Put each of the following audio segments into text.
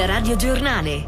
Il Radio Giornale.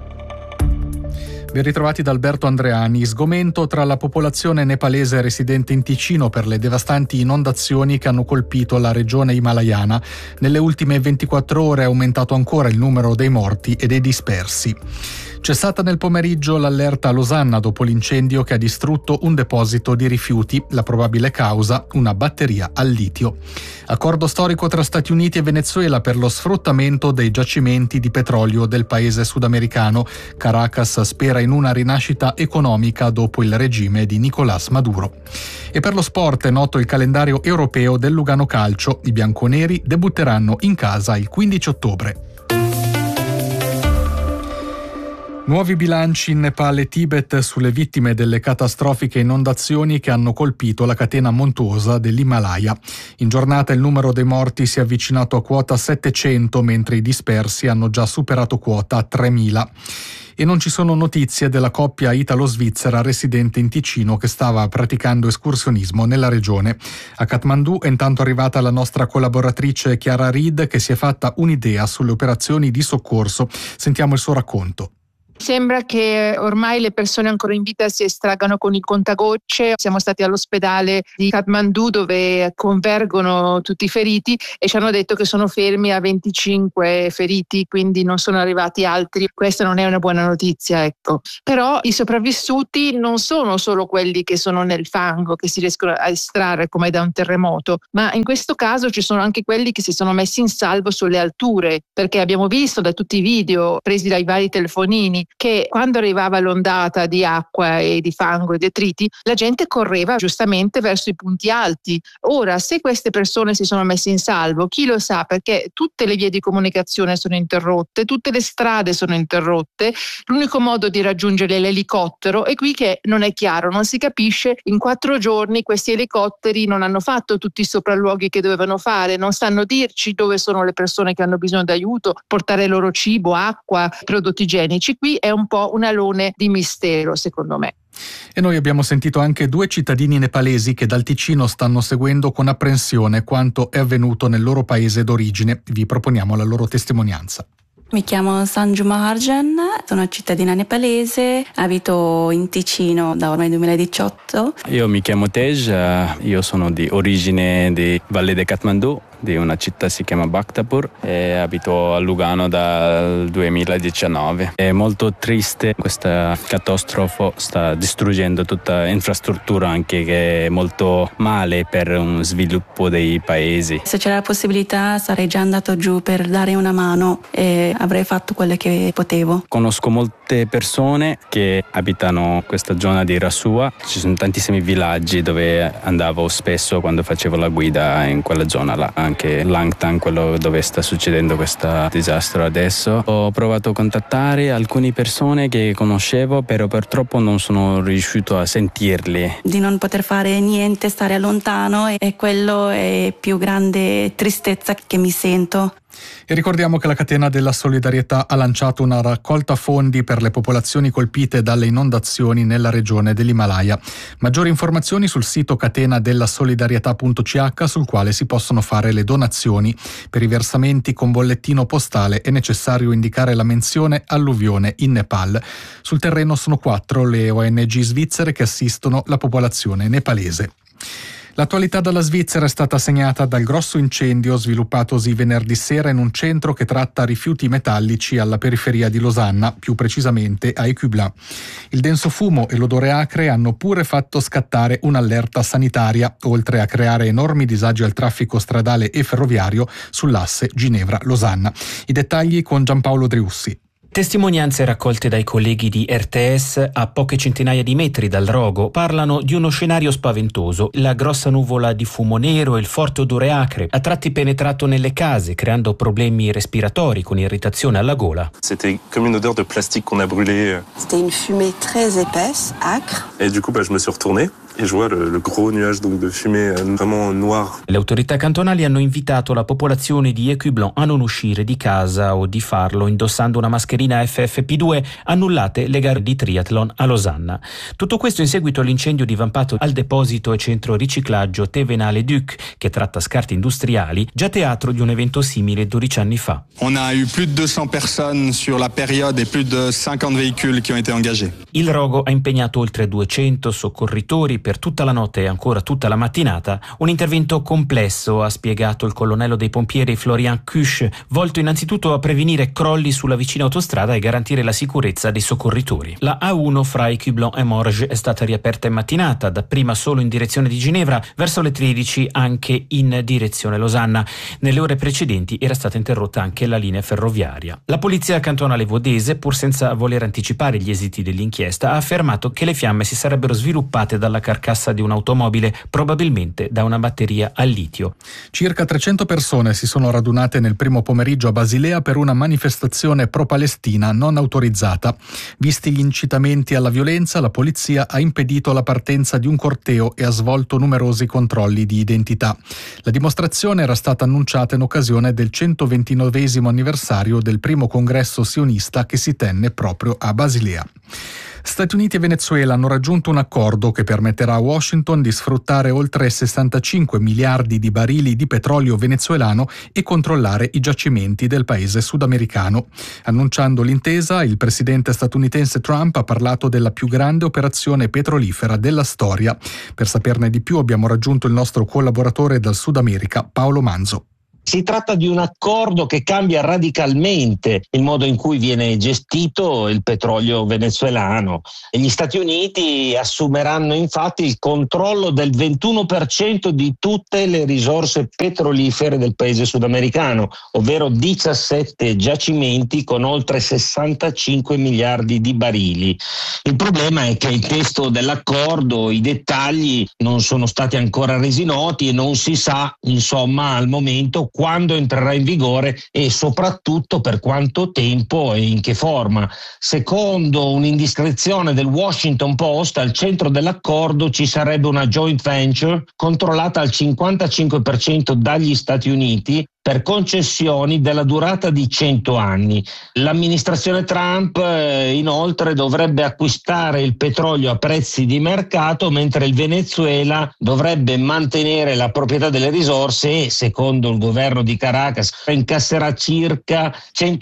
Ben ritrovati da Alberto Andreani. Sgomento tra la popolazione nepalese residente in Ticino per le devastanti inondazioni che hanno colpito la regione himalayana. Nelle ultime 24 ore è aumentato ancora il numero dei morti e dei dispersi. Cessata nel pomeriggio l'allerta a Losanna dopo l'incendio che ha distrutto un deposito di rifiuti, la probabile causa una batteria al litio. Accordo storico tra Stati Uniti e Venezuela per lo sfruttamento dei giacimenti di petrolio del paese sudamericano. Caracas spera in una rinascita economica dopo il regime di Nicolás Maduro. E per lo sport è noto il calendario europeo del Lugano Calcio. I bianconeri debutteranno in casa il 15 ottobre. Nuovi bilanci in Nepal e Tibet sulle vittime delle catastrofiche inondazioni che hanno colpito la catena montuosa dell'Himalaya. In giornata il numero dei morti si è avvicinato a quota 700, mentre i dispersi hanno già superato quota 3000. E non ci sono notizie della coppia italo-svizzera residente in Ticino che stava praticando escursionismo nella regione. A Kathmandu è intanto arrivata la nostra collaboratrice Chiara Reed, che si è fatta un'idea sulle operazioni di soccorso. Sentiamo il suo racconto. Sembra che ormai le persone ancora in vita si estraggano con il contagocce. Siamo stati all'ospedale di Kathmandu dove convergono tutti i feriti e ci hanno detto che sono fermi a 25 feriti, quindi non sono arrivati altri. Questa non è una buona notizia, ecco. Però i sopravvissuti non sono solo quelli che sono nel fango, che si riescono a estrarre come da un terremoto, ma in questo caso ci sono anche quelli che si sono messi in salvo sulle alture, perché abbiamo visto da tutti i video presi dai vari telefonini che quando arrivava l'ondata di acqua e di fango e detriti, la gente correva giustamente verso i punti alti. Ora, se queste persone si sono messe in salvo, chi lo sa, perché tutte le vie di comunicazione sono interrotte, tutte le strade sono interrotte, l'unico modo di raggiungere è l'elicottero e qui che non è chiaro, non si capisce. In 4 giorni questi elicotteri non hanno fatto tutti i sopralluoghi che dovevano fare, non sanno dirci dove sono le persone che hanno bisogno d'aiuto, portare loro cibo, acqua, prodotti igienici. Qui è un po' un alone di mistero, secondo me. E noi abbiamo sentito anche 2 cittadini nepalesi che dal Ticino stanno seguendo con apprensione quanto è avvenuto nel loro paese d'origine. Vi proponiamo la loro testimonianza. Mi chiamo Sanju Maharjan, sono cittadina nepalese, abito in Ticino da ormai 2018. Io mi chiamo Tej, io sono di origine di Valle de Kathmandu, di una città si chiama Bhaktapur e abito a Lugano dal 2019. È molto triste, questa catastrofe sta distruggendo tutta l'infrastruttura anche che è molto male per un sviluppo dei paesi. Se c'era la possibilità sarei già andato giù per dare una mano e avrei fatto quello che potevo. Conosco molte persone che abitano in questa zona di Rasua, ci sono tantissimi villaggi dove andavo spesso quando facevo la guida in quella zona là. Anche Langtang, quello dove sta succedendo questo disastro adesso. Ho provato a contattare alcune persone che conoscevo, però purtroppo non sono riuscito a sentirli. Di non poter fare niente, stare lontano, e quello è più grande tristezza che mi sento. E ricordiamo che la Catena della Solidarietà ha lanciato una raccolta fondi per le popolazioni colpite dalle inondazioni nella regione dell'Himalaya. Maggiori informazioni sul sito catenadellasolidarietà.ch, sul quale si possono fare le donazioni. Per i versamenti con bollettino postale è necessario indicare la menzione alluvione in Nepal. Sul terreno sono 4 le ONG svizzere che assistono la popolazione nepalese. L'attualità dalla Svizzera è stata segnata dal grosso incendio sviluppatosi venerdì sera in un centro che tratta rifiuti metallici alla periferia di Losanna, più precisamente a Écublens. Il denso fumo e l'odore acre hanno pure fatto scattare un'allerta sanitaria, oltre a creare enormi disagi al traffico stradale e ferroviario sull'asse Ginevra-Losanna. I dettagli con Giampaolo Driussi. Testimonianze raccolte dai colleghi di RTS a poche centinaia di metri dal rogo parlano di uno scenario spaventoso. La grossa nuvola di fumo nero e il forte odore acre, a tratti penetrato nelle case, creando problemi respiratori con irritazione alla gola. C'était comme une odeur de plastique qu'on a brûlé. C'était une fumée très épaisse, acre. Et du coup, je me suis retourné et je vois le gros nuage donc de fumée vraiment noir. Le autorità cantonali hanno invitato la popolazione di Écublens a non uscire di casa o di farlo indossando una mascherina FFP2, annullate le gare di triathlon a Losanna. Tutto questo in seguito all'incendio divampato al deposito e centro riciclaggio Thévenat-les-Ducs, che tratta scarti industriali, già teatro di un evento simile 12 anni fa. On a eu plus de 200 personnes sur la période et plus de 50 véhicules qui ont été engagés. Il rogo ha impegnato oltre 200 soccorritori per tutta la notte e ancora tutta la mattinata. Un intervento complesso, ha spiegato il colonnello dei pompieri Florian Cuche, volto innanzitutto a prevenire crolli sulla vicina autostrada e garantire la sicurezza dei soccorritori. La A1 fra Écublens e Morges è stata riaperta in mattinata, dapprima solo in direzione di Ginevra, verso le 13 anche in direzione Losanna. Nelle ore precedenti era stata interrotta anche la linea ferroviaria. La polizia cantonale vodese, pur senza voler anticipare gli esiti dell'inchiesta, ha affermato che le fiamme si sarebbero sviluppate dalla carcassa di un'automobile, probabilmente da una batteria a litio. Circa 300 persone si sono radunate nel primo pomeriggio a Basilea per una manifestazione pro-palestina non autorizzata. Visti gli incitamenti alla violenza, la polizia ha impedito la partenza di un corteo e ha svolto numerosi controlli di identità. La dimostrazione era stata annunciata in occasione del 129° anniversario del primo congresso sionista che si tenne proprio a Basilea. Stati Uniti e Venezuela hanno raggiunto un accordo che permetterà a Washington di sfruttare oltre 65 miliardi di barili di petrolio venezuelano e controllare i giacimenti del paese sudamericano. Annunciando l'intesa, il presidente statunitense Trump ha parlato della più grande operazione petrolifera della storia. Per saperne di più abbiamo raggiunto il nostro collaboratore dal Sud America, Paolo Manzo. Si tratta di un accordo che cambia radicalmente il modo in cui viene gestito il petrolio venezuelano. Gli Stati Uniti assumeranno infatti il controllo del 21% di tutte le risorse petrolifere del paese sudamericano, ovvero 17 giacimenti con oltre 65 miliardi di barili. Il problema è che il testo dell'accordo, i dettagli non sono stati ancora resi noti e non si sa, insomma, al momento quando entrerà in vigore e soprattutto per quanto tempo e in che forma. Secondo un'indiscrezione del Washington Post, al centro dell'accordo ci sarebbe una joint venture controllata al 55% dagli Stati Uniti per concessioni della durata di 100 anni. L'amministrazione Trump inoltre dovrebbe acquistare il petrolio a prezzi di mercato, mentre il Venezuela dovrebbe mantenere la proprietà delle risorse e, secondo il governo di Caracas, incasserà circa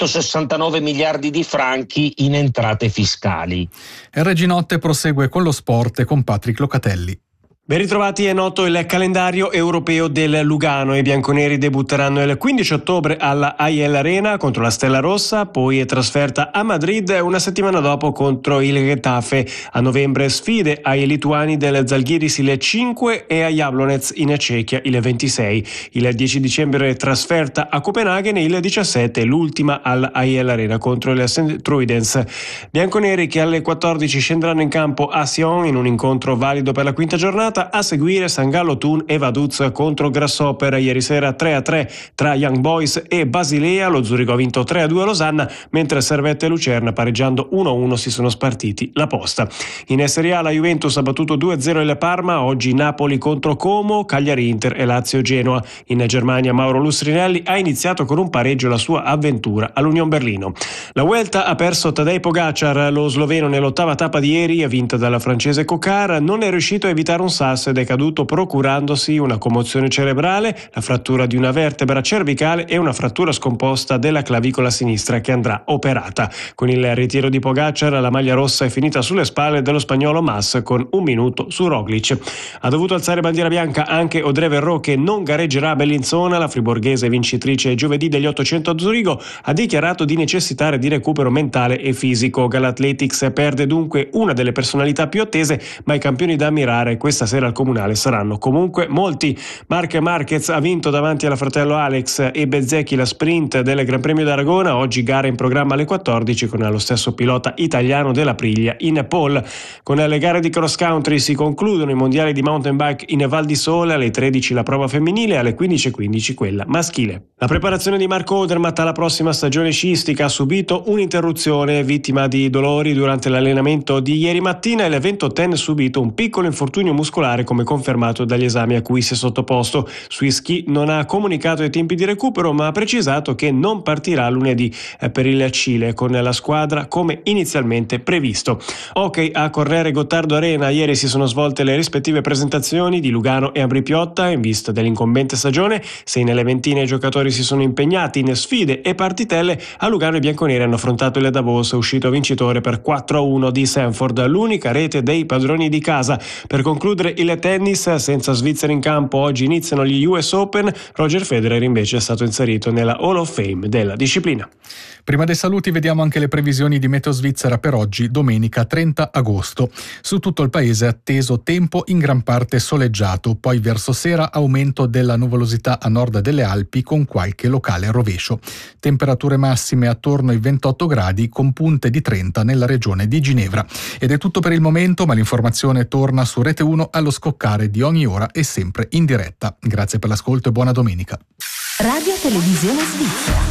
169 miliardi di franchi in entrate fiscali. RG Notte prosegue con lo sport e con Patrick Locatelli. Ben ritrovati, è noto il calendario europeo del Lugano. I bianconeri debutteranno il 15 ottobre alla AEL Arena contro la Stella Rossa, poi è trasferta a Madrid una settimana dopo contro il Getafe. A novembre sfide ai lituani del Zalgiris il 5 e a Jablonec in Cechia il 26. Il 10 dicembre trasferta a Copenaghen e il 17 l'ultima alla AEL Arena contro il St. Truidens. Bianconeri che alle 14 scenderanno in campo a Sion in un incontro valido per la quinta giornata. A seguire San Gallo Thun e Vaduz contro Grasshopper. Ieri sera 3-3 tra Young Boys e Basilea. Lo Zurigo ha vinto 3-2 a Losanna, mentre Servette e Lucerna pareggiando 1-1 si sono spartiti la posta. In Serie A la Juventus ha battuto 2-0 il Parma. Oggi Napoli contro Como, Cagliari Inter e Lazio Genoa. In Germania Mauro Lustrinelli ha iniziato con un pareggio la sua avventura all'Union Berlino. La Vuelta ha perso Tadej Pogacar. Lo sloveno nell'ottava tappa di ieri, vinta dalla francese Cocar, non è riuscito a evitare un ed è caduto procurandosi una commozione cerebrale, la frattura di una vertebra cervicale e una frattura scomposta della clavicola sinistra che andrà operata. Con il ritiro di Pogacar la maglia rossa è finita sulle spalle dello spagnolo Mas con 1 minuto su Roglic. Ha dovuto alzare bandiera bianca anche Audrey Verreau, che non gareggerà a Bellinzona. La friborghese vincitrice giovedì degli 800 a Zurigo ha dichiarato di necessitare di recupero mentale e fisico. Galathletics perde dunque una delle personalità più attese, ma i campioni da ammirare questa sera al Comunale saranno comunque molti. Marc Marquez ha vinto davanti alla fratello Alex e Bezzecchi la sprint del Gran Premio d'Aragona. Oggi gara in programma alle 14 con lo stesso pilota italiano della Priglia in pole. Con le gare di cross country si concludono i mondiali di mountain bike in Val di Sole. Alle 13 la prova femminile, alle 15:15 quella maschile. La preparazione di Marco Odermatt alla prossima stagione sciistica ha subito un'interruzione, vittima di dolori durante l'allenamento di ieri mattina. Il 28enne ha subito un piccolo infortunio muscolare regolare, come confermato dagli esami a cui si è sottoposto. Sui schi non ha comunicato i tempi di recupero, ma ha precisato che non partirà lunedì per il Cile con la squadra come inizialmente previsto. Ok, a Correre Gottardo Arena ieri si sono svolte le rispettive presentazioni di Lugano e Ambri Piotta in vista dell'incombente stagione. 6 nelle ventine i giocatori si sono impegnati in sfide e partitelle. A Lugano i bianconeri hanno affrontato il Davos, uscito vincitore per 4-1 di Sanford, l'unica rete dei padroni di casa. Per concludere il tennis, senza svizzeri in campo, oggi iniziano gli US Open. Roger Federer invece è stato inserito nella Hall of Fame della disciplina. Prima dei saluti vediamo anche le previsioni di meteo svizzera per oggi, domenica 30 agosto. Su tutto il paese è atteso tempo in gran parte soleggiato, poi verso sera aumento della nuvolosità a nord delle Alpi con qualche locale rovescio. Temperature massime attorno ai 28 gradi con punte di 30 nella regione di Ginevra. Ed è tutto per il momento, ma l'informazione torna su Rete 1 allo scoccare di ogni ora e sempre in diretta. Grazie per l'ascolto e buona domenica. Radio Televisione Svizzera.